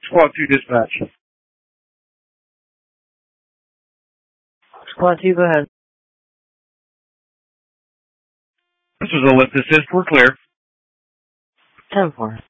Squad 2 dispatch. Squad 2, go ahead. This was Ellipsis. We're clear. 10-4.